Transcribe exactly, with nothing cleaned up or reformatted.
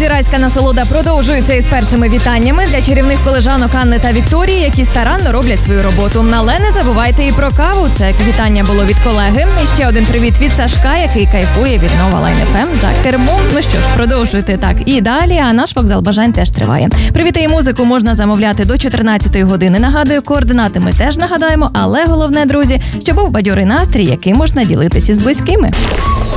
Друзі, райська насолода продовжується із першими вітаннями для чарівних колежанок Анни та Вікторії, які старанно роблять свою роботу. Але не забувайте і про каву. Це вітання було від колеги. І ще один привіт від Сашка, який кайфує від Нова Лайн еф ем за кермом. Ну що ж, продовжуйте так і далі, а наш вокзал бажань теж триває. Привіти і музику можна замовляти до чотирнадцятої години. Нагадую, координати ми теж нагадаємо, але головне, друзі, щоб був бадьорий настрій, який можна ділитися з близькими.